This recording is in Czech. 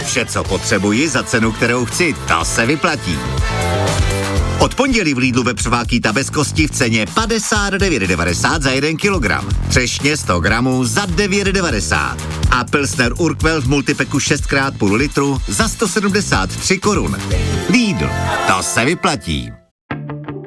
Vše, co potřebuji za cenu, kterou chci, to se vyplatí. Od pondělí v Lidlu vepřová bez kosti v ceně 59,90 za 1 kilogram. Třešně 100 gramů za 9,90. A Pilsner Urquell v multipeku 6x půl litru za 173 korun. Lidl, to se vyplatí.